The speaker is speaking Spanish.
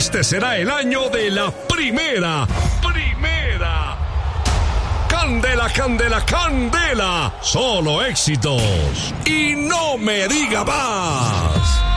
Este será el año de la primera. Candela, candela, candela. Solo éxitos. Y no me diga más.